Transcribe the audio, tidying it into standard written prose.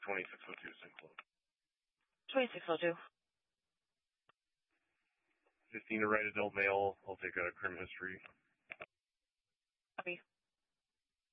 2602 Synclone. 2602. 15 to write adult male. I'll take a criminal history. Copy.